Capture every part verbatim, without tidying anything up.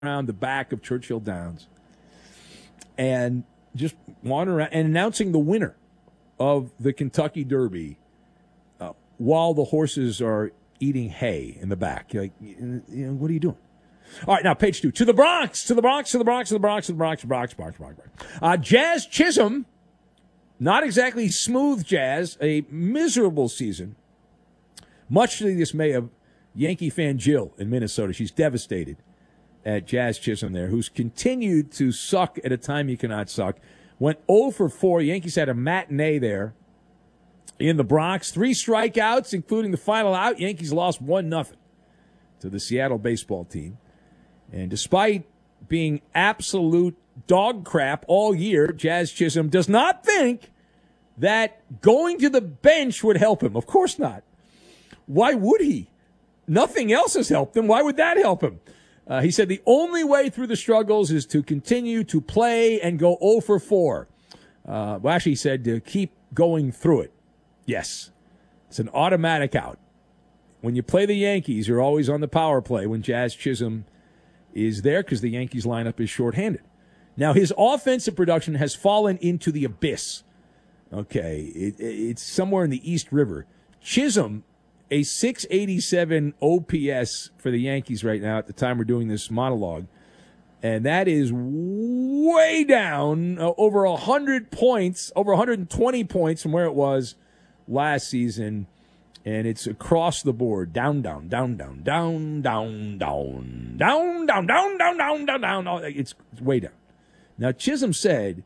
around the back of Churchill Downs and just wandering around and announcing the winner of the Kentucky Derby uh, while the horses are eating hay in the back. You're like, you know, what are you doing? All right, now page two. To the Bronx, to the Bronx, to the Bronx, to the Bronx, to the Bronx, to the Bronx, Bronx, Bronx, Bronx. Uh, Jazz Chisholm, not exactly smooth Jazz, a miserable season. Much to the dismay of Yankee fan Jill in Minnesota. She's devastated at Jazz Chisholm there, who's continued to suck at a time he cannot suck. Went oh for four. Yankees had a matinee there in the Bronx. Three strikeouts, including the final out. Yankees lost one nothing to the Seattle baseball team. And despite being absolute dog crap all year, Jazz Chisholm does not think that going to the bench would help him. Of course not. Why would he? Nothing else has helped him. Why would that help him? Uh, he said the only way through the struggles is to continue to play and go oh for four. Uh, well, actually, he said to keep going through it. Yes, it's an automatic out. When you play the Yankees, you're always on the power play when Jazz Chisholm is there because the Yankees lineup is shorthanded. Now, his offensive production has fallen into the abyss. Okay, it, it's somewhere in the East River. Chisholm, a six eighty-seven O P S for the Yankees right now at the time we're doing this monologue, and that is way down, uh, over one hundred points, over one hundred twenty points from where it was last season. And it's across the board. Down, down, down, down, down, down, down, down, down, down, down, down, down, down. It's, it's way down. Now, Chisholm said,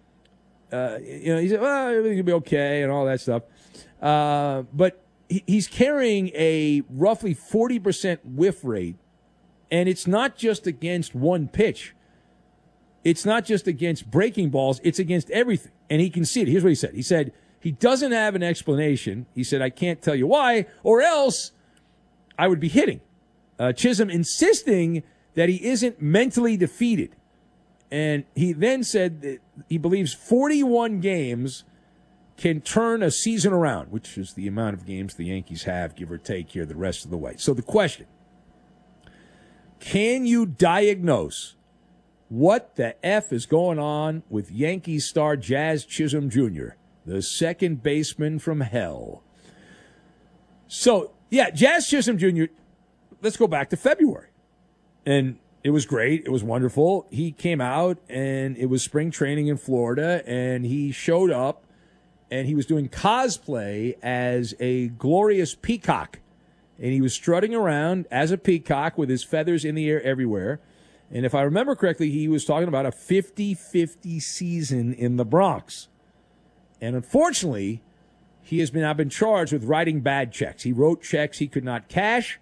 uh, you know, he said, well, everything will be okay and all that stuff. Uh, but he, he's carrying a roughly forty percent whiff rate. And it's not just against one pitch. It's not just against breaking balls. It's against everything. And he can see it. Here's what he said. He said, he doesn't have an explanation. He said, I can't tell you why, or else I would be hitting. Uh, Chisholm insisting that he isn't mentally defeated. And he then said that he believes forty-one games can turn a season around, which is the amount of games the Yankees have, give or take, here the rest of the way. So the question, can you diagnose what the F is going on with Yankees star Jazz Chisholm Junior, the second baseman from hell? So, yeah, Jazz Chisholm Junior, let's go back to February. And it was great. It was wonderful. He came out, and it was spring training in Florida, and he showed up, and he was doing cosplay as a glorious peacock. And he was strutting around as a peacock with his feathers in the air everywhere. And if I remember correctly, he was talking about a fifty-fifty season in the Bronx. And unfortunately, he has been, now been charged with writing bad checks. He wrote checks he could not cash.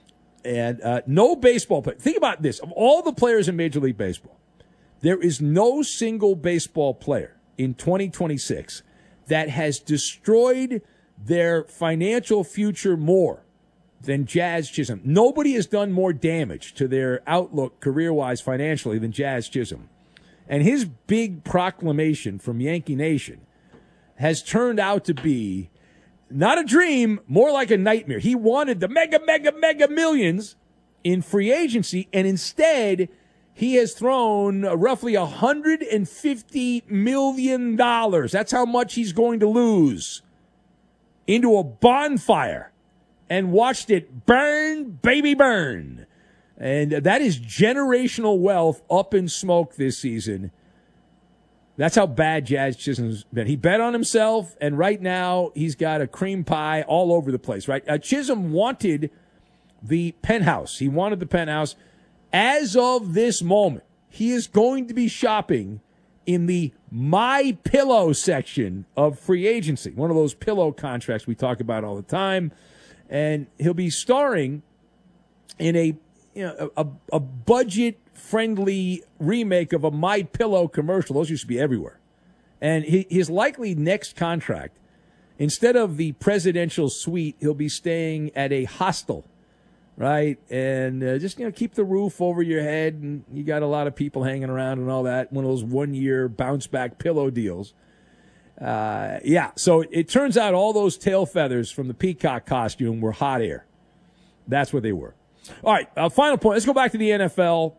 And uh, no baseball player. Think about this. Of all the players in Major League Baseball, there is no single baseball player in twenty twenty-six that has destroyed their financial future more than Jazz Chisholm. Nobody has done more damage to their outlook career-wise financially than Jazz Chisholm. And his big proclamation from Yankee Nation has turned out to be not a dream, more like a nightmare. He wanted the mega, mega, mega millions in free agency, and instead he has thrown roughly one hundred fifty million dollars. That's how much he's going to lose into a bonfire and watched it burn, baby, burn. And that is generational wealth up in smoke this season. That's how bad Jazz Chisholm's been. He bet on himself, and right now he's got a cream pie all over the place, right? Uh, Chisholm wanted the penthouse. He wanted the penthouse. As of this moment, he is going to be shopping in the My Pillow section of free agency, one of those pillow contracts we talk about all the time. And he'll be starring in a you know a, a budget-friendly remake of a My Pillow commercial. Those used to be everywhere. And he, his likely next contract, instead of the presidential suite, he'll be staying at a hostel, right? And uh, just you know keep the roof over your head, and you got a lot of people hanging around and all that. One of those one-year bounce-back pillow deals. Uh, yeah, so it, it turns out all those tail feathers from the peacock costume were hot air. That's what they were. All right, uh, final point. Let's go back to the N F L.